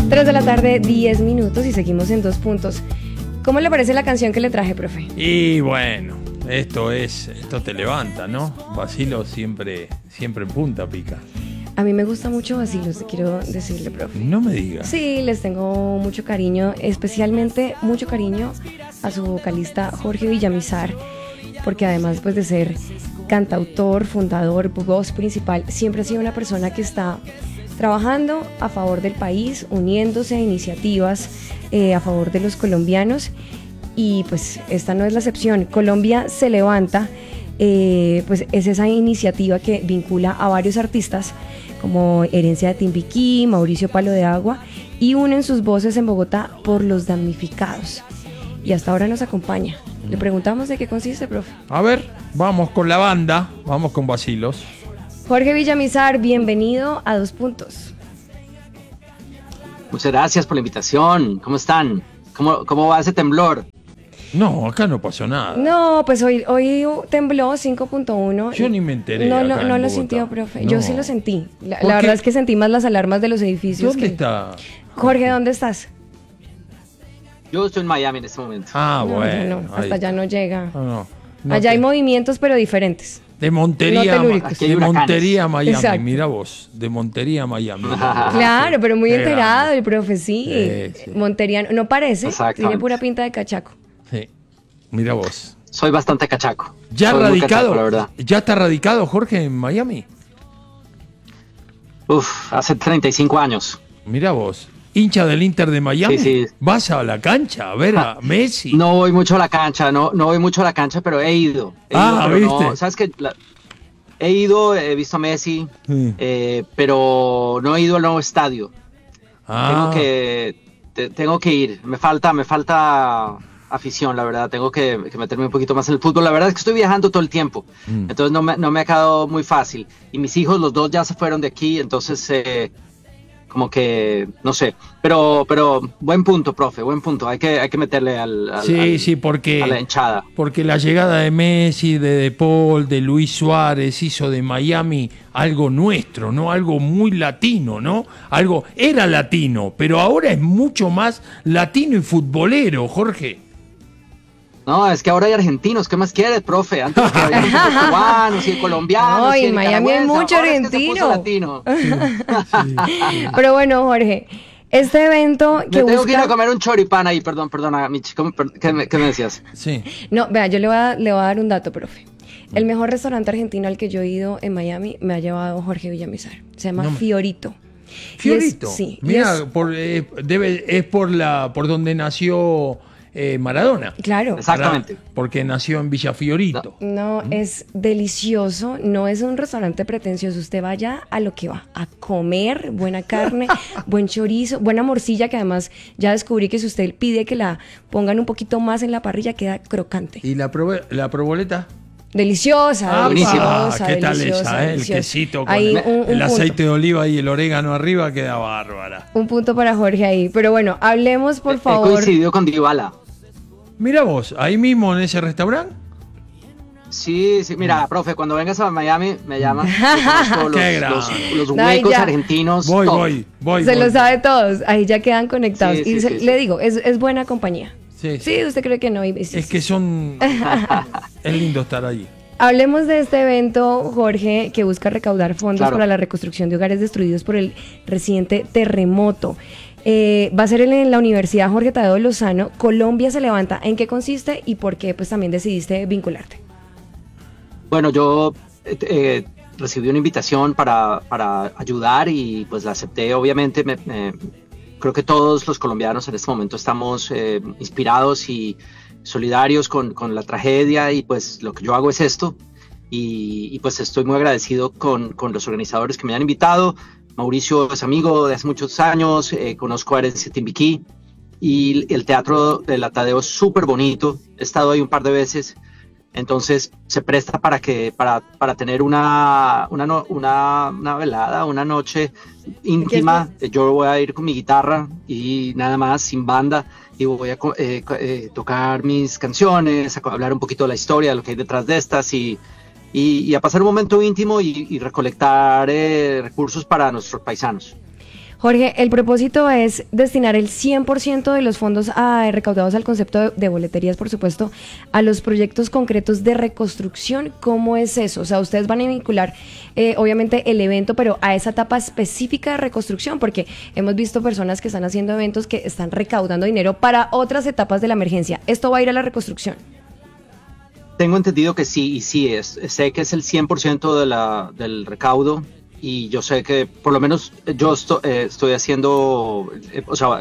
3 de la tarde, 10 minutos y seguimos en 2 puntos. ¿Cómo le parece la canción que le traje, profe? Y bueno, esto te levanta, ¿no? Bacilos siempre en punta pica. A mí me gusta mucho Bacilos, quiero decirle, profe. No me digas. Sí, les tengo mucho cariño, especialmente mucho cariño a su vocalista Jorge Villamizar, porque además pues de ser cantautor, fundador, voz principal, siempre ha sido una persona que está trabajando a favor del país, uniéndose a iniciativas a favor de los colombianos, y pues esta no es la excepción. Colombia se levanta, pues es esa iniciativa que vincula a varios artistas como Herencia de Timbiquí, Mauricio Palo de Agua, y unen sus voces en Bogotá por los damnificados. Y hasta ahora nos acompaña. Le preguntamos de qué consiste, profe. A ver, vamos con la banda, vamos con Bacilos. Jorge Villamizar, bienvenido a 2 puntos. Muchas gracias por la invitación. ¿Cómo están? ¿Cómo va ese temblor? No, acá no pasó nada. No, pues hoy tembló 5.1. Yo ni me enteré. No acá lo en sintió, Bogotá. profe. No. Yo sí lo sentí. La verdad es que sentí más las alarmas de los edificios. ¿Dónde está? Jorge, ¿dónde estás? Yo estoy en Miami en este momento. Ah, No, bueno. no, hasta allá no llega. No Allá hay movimientos, pero diferentes. De Montería, no telúricos. Aquí hay de huracanes. Montería a Miami, Exacto. mira vos, de Montería a Miami. Claro, pero muy Qué enterado grande. el profe, sí. Sí. Monteriano, no parece, Exactamente. tiene pura pinta de cachaco. Sí, mira vos. Soy bastante cachaco. ¿Ya Soy muy radicado? cachaco, la verdad. ¿Ya está radicado Jorge en Miami? Hace 35 años. Mira vos, hincha del Inter de Miami. Sí. ¿Vas a la cancha a ver a Messi? No voy mucho a la cancha, no voy mucho a la cancha, pero he ido. Ah, pero ¿viste? no, ¿sabes qué? He ido, he visto a Messi, Sí. pero no he ido al nuevo estadio. Ah, Tengo que ir. Me falta afición, la verdad. Tengo que meterme un poquito más en el fútbol. La verdad es que estoy viajando todo el tiempo. Entonces no me ha quedado muy fácil. Y mis hijos, los dos ya se fueron de aquí, entonces como que, no sé. Pero buen punto, profe, buen punto. Hay que meterle sí, porque a la hinchada. Porque la llegada de Messi, de Paul, de Luis Suárez hizo de Miami algo nuestro, ¿no? Algo muy latino, ¿no? Algo era latino, pero ahora es mucho más latino y futbolero, Jorge. No, es que ahora hay argentinos. ¿Qué más quieres, profe? Antes había muchos cubanos y colombianos. No, y en Miami hay nicaragüenses. mucho Ahora es que se puso argentino. latino. Pero bueno, Jorge, este evento que Me tengo que ir a busca... comer un choripán ahí, perdona, Michi, ¿qué me decías? Sí. No, vea, yo le voy a dar un dato, profe. El mejor restaurante argentino al que yo he ido en Miami me ha llevado Jorge Villamizar. Se llama Fiorito. Fiorito. Sí. Mira, es por donde nació Maradona. Claro. Exactamente. Porque nació en Villa Fiorito. No, es delicioso, no es un restaurante pretencioso, usted vaya a lo que va, a comer buena carne, buen chorizo, buena morcilla, que además ya descubrí que si usted pide que la pongan un poquito más en la parrilla queda crocante. ¿Y la proboleta? Deliciosa, deliciosa, ¿qué tal deliciosa, esa? El deliciosa. quesito con Ahí, el un aceite punto. de oliva y el orégano arriba queda bárbara. Un punto para Jorge ahí, pero bueno, hablemos por He favor. coincidido con Dybala. Mira vos, ahí mismo en ese restaurante. Sí, mira, profe, cuando vengas a Miami me llamas. Qué Los Ay, huecos ya. argentinos. Voy, todo. voy. Se lo sabe todos, ahí ya quedan conectados. Sí, y sí. le digo, es buena compañía. Sí. Sí, usted cree que no. Es que son... es lindo estar allí. Hablemos de este evento, Jorge, que busca recaudar fondos Claro. para la reconstrucción de hogares destruidos por el reciente terremoto. Va a ser en la Universidad Jorge Tadeo Lozano. Colombia se levanta. ¿En qué consiste y por qué pues también decidiste vincularte? Bueno, yo recibí una invitación para ayudar y pues la acepté. Obviamente, creo que todos los colombianos en este momento estamos inspirados y solidarios con la tragedia, y pues lo que yo hago es esto, y pues estoy muy agradecido con los organizadores que me han invitado. Mauricio es amigo de hace muchos años, conozco a Herencia de Timbiquí, y el teatro de la Tadeo es súper bonito, he estado ahí un par de veces, entonces se presta para tener una velada, una noche íntima. Yo voy a ir con mi guitarra y nada más, sin banda, y voy a tocar mis canciones, a hablar un poquito de la historia, de lo que hay detrás de estas, y a pasar un momento íntimo y recolectar recursos para nuestros paisanos. Jorge, el propósito es destinar el 100% de los fondos recaudados al concepto de boleterías, por supuesto, a los proyectos concretos de reconstrucción. ¿Cómo es eso? O sea, ustedes van a vincular, obviamente, el evento, pero a esa etapa específica de reconstrucción, porque hemos visto personas que están haciendo eventos que están recaudando dinero para otras etapas de la emergencia. ¿Esto va a ir a la reconstrucción? Tengo entendido que sí, y sí es. Sé que es el 100% del recaudo. Y yo sé que por lo menos yo estoy haciendo, o sea,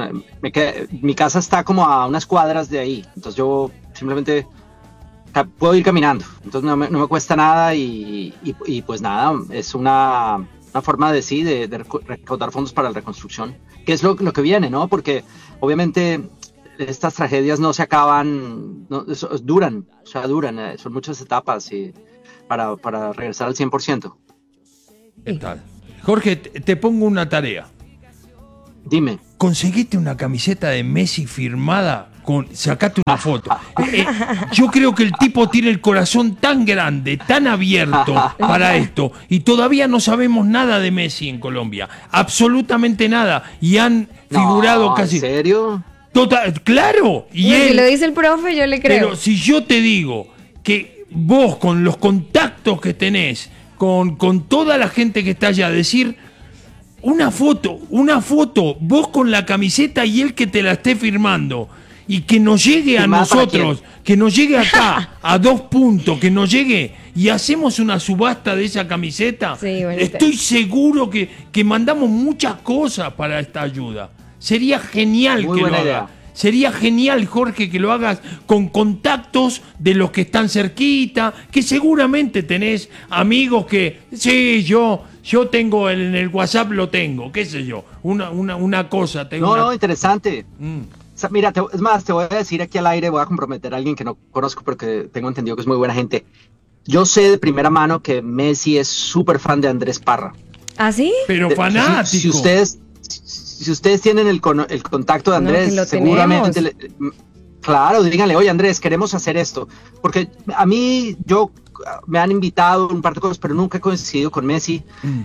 mi casa está como a unas cuadras de ahí, entonces yo simplemente puedo ir caminando, entonces no me cuesta nada y pues nada, es una forma de recaudar fondos para la reconstrucción, que es lo que viene, ¿no? Porque obviamente estas tragedias no se acaban, duran, son muchas etapas y para regresar al 100%. ¿Qué tal? Jorge, te pongo una tarea. Dime. Conseguiste una camiseta de Messi firmada sacate una foto. Yo creo que el tipo tiene el corazón tan grande, tan abierto para esto, y todavía no sabemos nada de Messi en Colombia. Absolutamente nada. Y han figurado casi... ¿En serio? Claro. Y si lo dice el profe, yo le creo. Pero si yo te digo que vos, con los contactos que tenés, con toda la gente que está allá, decir una foto, vos con la camiseta y él que te la esté firmando, y que nos llegue a nosotros, que nos llegue acá a 2 puntos, que nos llegue y hacemos una subasta de esa camiseta, sí, estoy seguro que mandamos muchas cosas para esta ayuda. Sería genial que lo hagas. Sería genial, Jorge, que lo hagas con contactos de los que están cerquita, que seguramente tenés amigos que, sí, yo tengo en el WhatsApp, lo tengo, qué sé yo, una cosa. No, interesante. O sea, mira, es más, te voy a decir aquí al aire, voy a comprometer a alguien que no conozco porque tengo entendido que es muy buena gente. Yo sé de primera mano que Messi es súper fan de Andrés Parra. ¿Ah, sí? Pero fanático. Si ustedes tienen el contacto de Andrés, seguramente... Claro, díganle, oye Andrés, queremos hacer esto. Porque a mí, me han invitado un par de cosas, pero nunca he coincidido con Messi.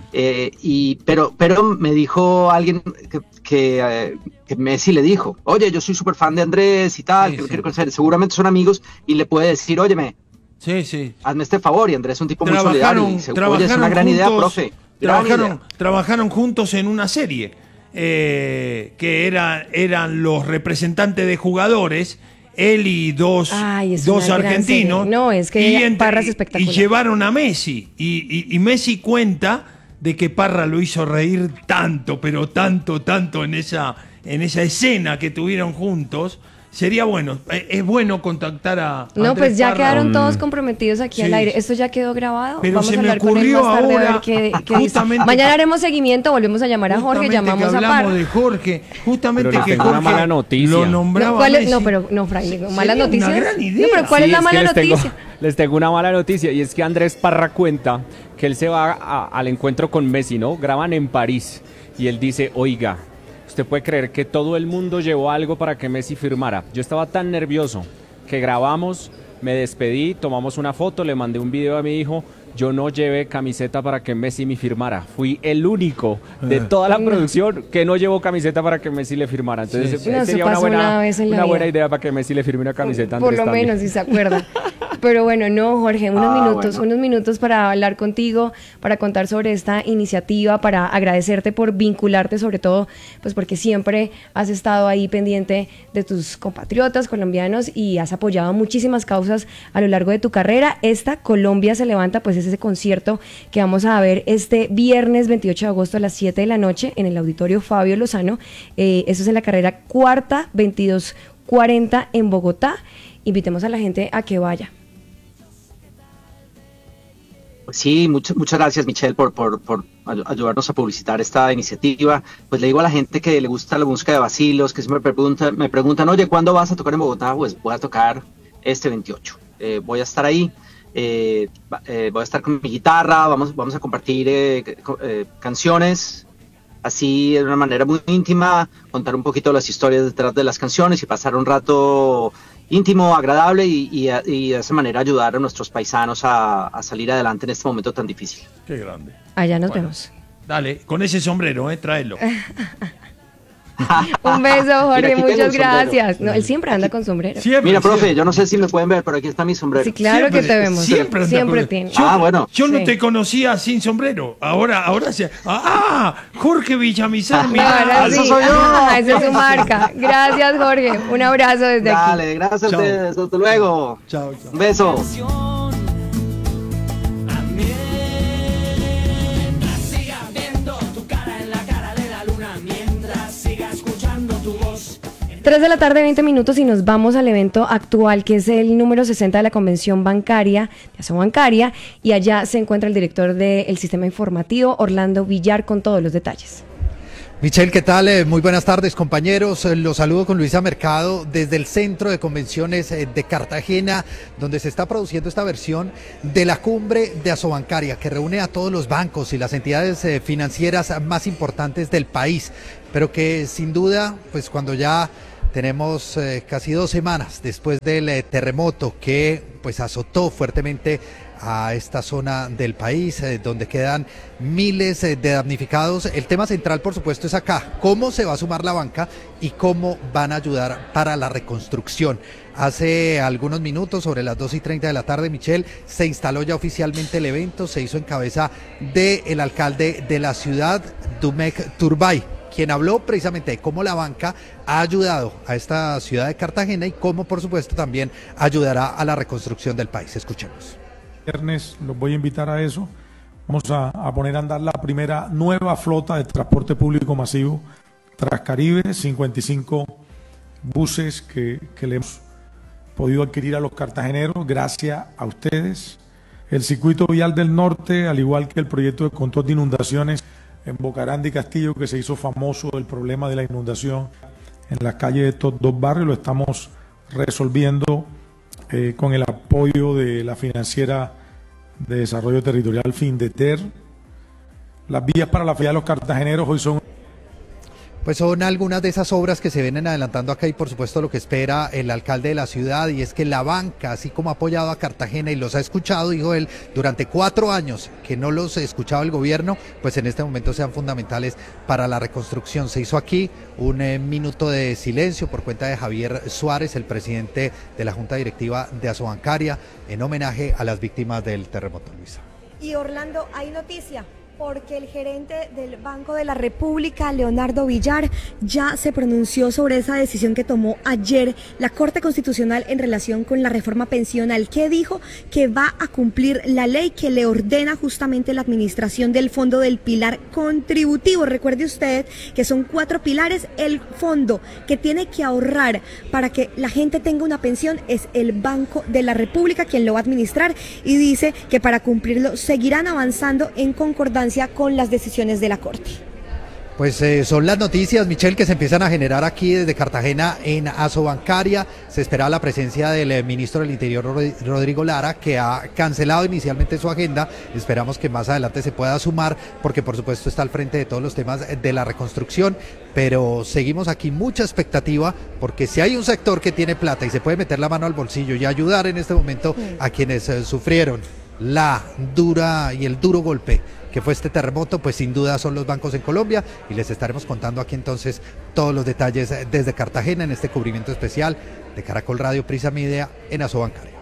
Pero me dijo alguien que Messi le dijo, oye, yo soy súper fan de Andrés y tal, que lo quiero conocer. Seguramente son amigos y le puede decir, óyeme, hazme este favor. Y Andrés es un tipo muy solidario. Y dice, oye, es una gran idea, profe. Trabajaron juntos en una serie. Que eran los representantes de jugadores, él y dos argentinos. No, es que Parra es espectacular. Y llevaron a Messi. Y Messi cuenta de que Parra lo hizo reír tanto, pero tanto en esa escena que tuvieron juntos. Sería bueno, es bueno contactar a No, Andrés pues ya Parra. Quedaron todos comprometidos aquí al aire. Esto ya quedó grabado. Pero vamos se a hablar me ocurrió con él más tarde ahora, a ver qué dice. justamente Mañana haremos seguimiento, volvemos a llamar a Jorge, llamamos a Parra. De Jorge, justamente pero que tengo Jorge una mala noticia. Lo nombraba Messi. Fray, malas noticias. Una gran idea. No, pero ¿cuál es la mala noticia? Les tengo una mala noticia, y es que Andrés Parra cuenta que él se va al encuentro con Messi, ¿no? Graban en París y él dice, oiga, ¿usted puede creer que todo el mundo llevó algo para que Messi firmara? Yo estaba tan nervioso que grabamos, me despedí, tomamos una foto, le mandé un video a mi hijo. Yo no llevé camiseta para que Messi me firmara. Fui el único de toda la producción que no llevó camiseta para que Messi le firmara. Entonces sería una buena idea para que Messi le firme una camiseta. Por lo menos, si se acuerda. Pero bueno, no, Jorge, unos minutos para hablar contigo, para contar sobre esta iniciativa, para agradecerte por vincularte, sobre todo, pues porque siempre has estado ahí pendiente de tus compatriotas colombianos y has apoyado muchísimas causas a lo largo de tu carrera. Esta Colombia se levanta, pues es ese concierto que vamos a ver este viernes 28 de agosto a las 7 de la noche en el Auditorio Fabio Lozano. Eso es en la carrera cuarta 2240 en Bogotá. Invitemos a la gente a que vaya. Sí, muchas gracias, Michelle, por ayudarnos a publicitar esta iniciativa. Pues le digo a la gente que le gusta la música de Bacilos, que siempre me preguntan, oye, ¿cuándo vas a tocar en Bogotá? Pues voy a tocar este 28. Voy a estar ahí, voy a estar con mi guitarra, vamos a compartir canciones, así de una manera muy íntima, contar un poquito las historias detrás de las canciones y pasar un rato íntimo, agradable y de esa manera ayudar a nuestros paisanos a salir adelante en este momento tan difícil. Qué grande. Allá nos vemos. Dale, con ese sombrero, tráelo. Un beso, Jorge, Mira, aquí tengo muchas un sombrero. gracias. No, él siempre anda con sombrero. Siempre, Mira, profe, siempre. yo no sé si me pueden ver, pero aquí está mi sombrero. Sí, claro Siempre, que te vemos. Siempre, Siempre tiene. Bueno. Yo no Sí. te conocía sin sombrero. Ahora sí. Jorge Villamizar, No, mira. ahora eso sí. soy yo. Esa es su marca. Gracias, Jorge. Un abrazo desde aquí. Dale, gracias a Chao. ustedes. Hasta luego. Chao. Un beso. Siga viendo tu cara en la cara de la luna mientras siga escuchando tu voz. 3 de la tarde, 20 minutos y nos vamos al evento actual que es el número 60 de la Convención Bancaria, de Asobancaria, y allá se encuentra el director del Sistema Informativo, Orlando Villar, con todos los detalles. Michelle, ¿qué tal? Muy buenas tardes, compañeros. Los saludo con Luisa Mercado desde el Centro de Convenciones de Cartagena, donde se está produciendo esta versión de la cumbre de Asobancaria, que reúne a todos los bancos y las entidades financieras más importantes del país, pero que sin duda, pues cuando ya tenemos casi 2 semanas después del terremoto que pues azotó fuertemente a esta zona del país, donde quedan miles de damnificados. El tema central, por supuesto, es acá, cómo se va a sumar la banca y cómo van a ayudar para la reconstrucción. Hace algunos minutos, sobre las 2:30 de la tarde, Michelle, se instaló ya oficialmente el evento, se hizo en cabeza del alcalde de la ciudad, Dumek Turbay, quien habló precisamente de cómo la banca ha ayudado a esta ciudad de Cartagena y cómo, por supuesto, también ayudará a la reconstrucción del país. Escuchemos. Viernes los voy a invitar a eso. Vamos a poner a andar la primera nueva flota de transporte público masivo Transcaribe, 55 buses que le hemos podido adquirir a los cartageneros gracias a ustedes. El circuito vial del norte, al igual que el proyecto de control de inundaciones en Bocaranda y Castillo, que se hizo famoso el problema de la inundación en las calles de estos 2 barrios, lo estamos resolviendo con el apoyo de la Financiera de Desarrollo Territorial FINDETER. Las vías para la fila de los cartageneros hoy son... Pues son algunas de esas obras que se vienen adelantando acá y por supuesto lo que espera el alcalde de la ciudad, y es que la banca, así como ha apoyado a Cartagena y los ha escuchado, dijo él, durante 4 años que no los escuchaba el gobierno, pues en este momento sean fundamentales para la reconstrucción. Se hizo aquí un minuto de silencio por cuenta de Javier Suárez, el presidente de la Junta Directiva de Asobancaria, en homenaje a las víctimas del terremoto, Luisa. Y Orlando, hay noticia, porque el gerente del Banco de la República, Leonardo Villar, ya se pronunció sobre esa decisión que tomó ayer la Corte Constitucional en relación con la reforma pensional, que dijo que va a cumplir la ley que le ordena justamente la administración del fondo del pilar contributivo. Recuerde usted que son 4 pilares. El fondo que tiene que ahorrar para que la gente tenga una pensión es el Banco de la República, quien lo va a administrar, y dice que para cumplirlo seguirán avanzando en concordancia con las decisiones de la Corte. Pues son las noticias, Michelle, que se empiezan a generar aquí desde Cartagena en Asobancaria. Se espera la presencia del ministro del Interior, Rodrigo Lara, que ha cancelado inicialmente su agenda. Esperamos que más adelante se pueda sumar, porque por supuesto está al frente de todos los temas de la reconstrucción. Pero seguimos aquí, mucha expectativa, porque si hay un sector que tiene plata y se puede meter la mano al bolsillo y ayudar en este momento a quienes sufrieron el duro golpe que fue este terremoto, pues sin duda son los bancos en Colombia, y les estaremos contando aquí entonces todos los detalles desde Cartagena en este cubrimiento especial de Caracol Radio Prisa Media en Asobancaria.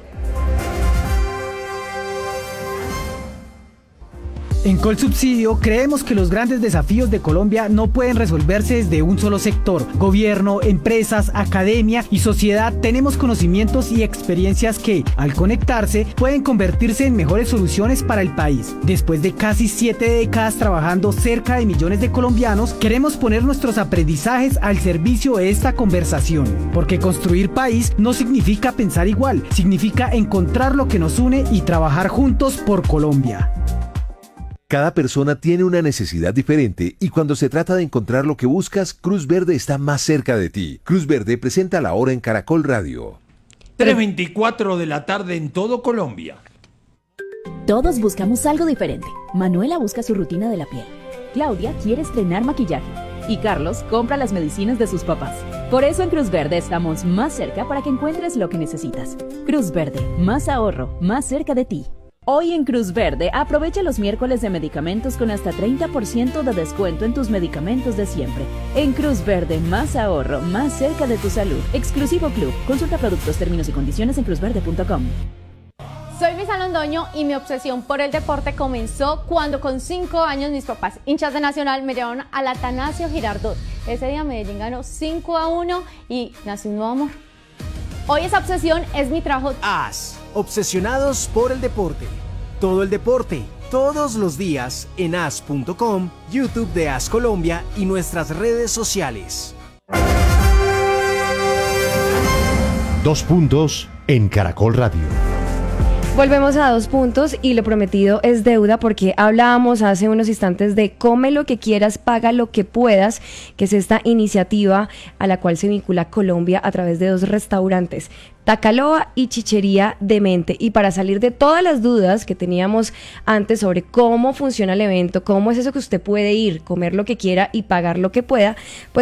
En Colsubsidio creemos que los grandes desafíos de Colombia no pueden resolverse desde un solo sector. Gobierno, empresas, academia y sociedad tenemos conocimientos y experiencias que, al conectarse, pueden convertirse en mejores soluciones para el país. Después de casi 7 décadas trabajando cerca de millones de colombianos, queremos poner nuestros aprendizajes al servicio de esta conversación. Porque construir país no significa pensar igual, significa encontrar lo que nos une y trabajar juntos por Colombia. Cada persona tiene una necesidad diferente y cuando se trata de encontrar lo que buscas, Cruz Verde está más cerca de ti. Cruz Verde presenta la hora en Caracol Radio. 3:24 de la tarde en todo Colombia. Todos buscamos algo diferente. Manuela busca su rutina de la piel. Claudia quiere estrenar maquillaje. Y Carlos compra las medicinas de sus papás. Por eso en Cruz Verde estamos más cerca para que encuentres lo que necesitas. Cruz Verde, más ahorro, más cerca de ti. Hoy en Cruz Verde, aprovecha los miércoles de medicamentos con hasta 30% de descuento en tus medicamentos de siempre. En Cruz Verde, más ahorro, más cerca de tu salud. Exclusivo Club. Consulta productos, términos y condiciones en cruzverde.com. Soy Luisa Londoño y mi obsesión por el deporte comenzó cuando con 5 años mis papás, hinchas de Nacional, me llevaron al Atanasio Girardot. Ese día Medellín ganó 5-1 y nació un nuevo amor. Hoy esa obsesión es mi trabajo. AS, obsesionados por el deporte. Todo el deporte, todos los días en as.com, YouTube de AS Colombia y nuestras redes sociales. 2 puntos en Caracol Radio. Volvemos a 2 puntos y lo prometido es deuda, porque hablábamos hace unos instantes de come lo que quieras, paga lo que puedas, que es esta iniciativa a la cual se vincula Colombia a través de 2 restaurantes, Tacaloa y Chichería Demente. Y para salir de todas las dudas que teníamos antes sobre cómo funciona el evento, cómo es eso que usted puede ir, comer lo que quiera y pagar lo que pueda, pues